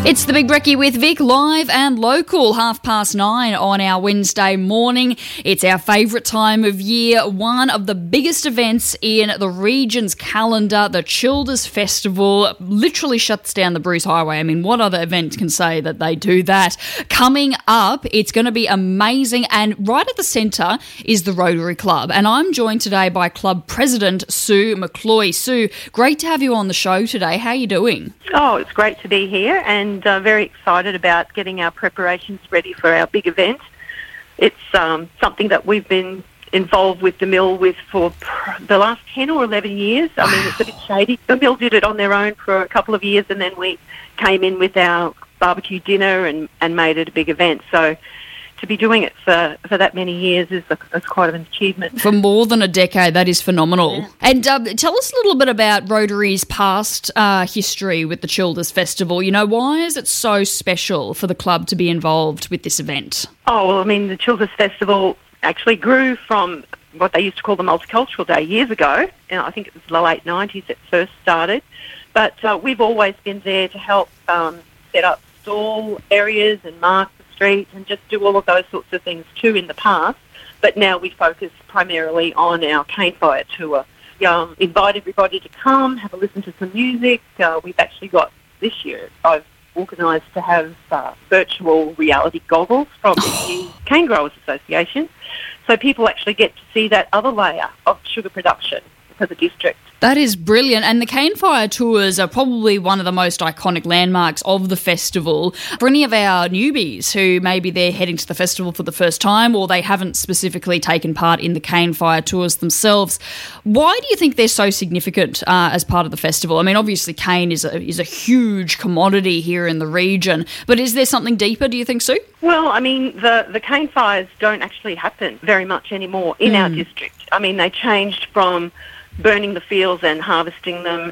It's the Big Brekkie with Vic, live and local, 9:30 on our Wednesday morning. It's our favourite time of year, one of the biggest events in the region's calendar. The Childers Festival literally shuts down the Bruce Highway. I mean, what other event can say that they do that? Coming up, it's going to be amazing, and right at the centre is the Rotary Club. And I'm joined today by Club President Sue McCloy. Sue, great to have you on the show today. How are you doing? Oh, it's great to be here, and very excited about getting our preparations ready for our big event. It's something that we've been involved with the mill with for the last 10 or 11 years. I mean, it's a bit shady. The mill did it on their own for a couple of years, and then we came in with our barbecue dinner and made it a big event. So to be doing it for that many years is quite an achievement. For more than a decade, that is phenomenal. Yeah. And tell us a little bit about Rotary's past history with the Childers Festival. You know, why is it so special for the club to be involved with this event? Oh, well, I mean, the Childers Festival actually grew from what they used to call the Multicultural Day years ago. And I think it was the late 90s it first started. But we've always been there to help set up stall areas and mark street and just do all of those sorts of things too in the past, but now we focus primarily on our cane fire tour. Invite everybody to come, have a listen to some music. We've actually got, this year, I've organised to have virtual reality goggles from the Cane Growers Association, so people actually get to see that other layer of sugar production for the district. That is brilliant. And the Cane Fire Tours are probably one of the most iconic landmarks of the festival. For any of our newbies who maybe they're heading to the festival for the first time or they haven't specifically taken part in the Cane Fire Tours themselves, why do you think they're so significant as part of the festival? I mean, obviously cane is a huge commodity here in the region, but is there something deeper, do you think, Sue? Well, I mean, the cane fires don't actually happen very much anymore in our district. I mean, they changed from burning the fields and harvesting them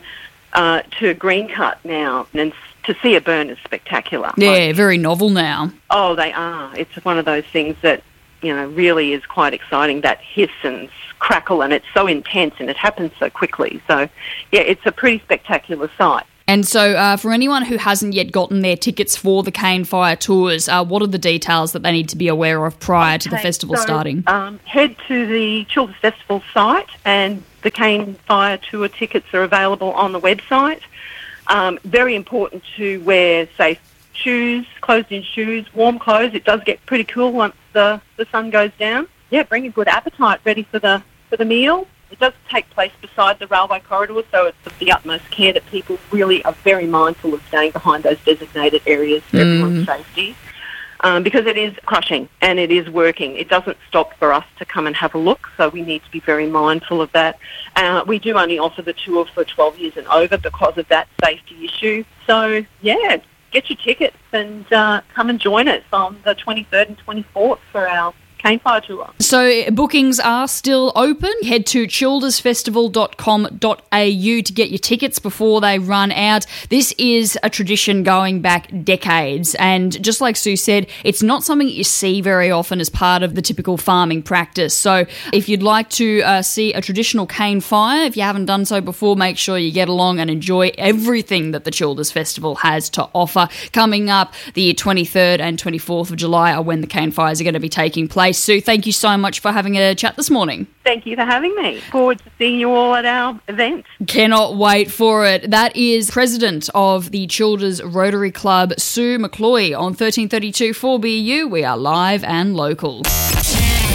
to green cut now, and to see a burn is spectacular. Yeah, very novel now. Oh, they are. It's one of those things that, you know, really is quite exciting, that hiss and crackle, and it's so intense and it happens so quickly. So, yeah, it's a pretty spectacular sight. And so for anyone who hasn't yet gotten their tickets for the Cane Fire Tours, what are the details that they need to be aware of prior to the festival starting? Head to the Childers Festival site, and the Cane Fire Tour tickets are available on the website. Very important to wear safe shoes, closed-in shoes, warm clothes. It does get pretty cool once the sun goes down. Yeah, bring a good appetite ready for the meal. It does take place beside the railway corridor, so it's of the utmost care that people really are very mindful of staying behind those designated areas for everyone's safety, because it is crushing and it is working. It doesn't stop for us to come and have a look, so we need to be very mindful of that. We do only offer the tour for 12 years and over because of that safety issue. So, yeah, get your tickets and come and join us on the 23rd and 24th for our Cane Fire Tour. So bookings are still open. Head to childersfestival.com.au to get your tickets before they run out. This is a tradition going back decades, and just like Sue said, it's not something you see very often as part of the typical farming practice. So if you'd like to see a traditional cane fire, if you haven't done so before, make sure you get along and enjoy everything that the Childers Festival has to offer. Coming up, the 23rd and 24th of July are when the cane fires are going to be taking place. Sue, thank you so much for having a chat this morning. Thank you for having me. Forward to seeing you all at our event. Cannot wait for it. That is President of the Childers Rotary Club, Sue McCloy, on 1332 4BU. We are live and local.